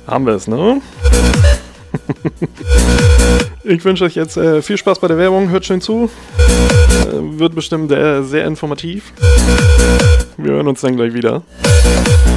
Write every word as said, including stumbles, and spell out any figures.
Haben wir es, ne? Ich wünsche euch jetzt äh, viel Spaß bei der Werbung. Hört schön zu. Äh, wird bestimmt äh, sehr informativ. Wir hören uns dann gleich wieder.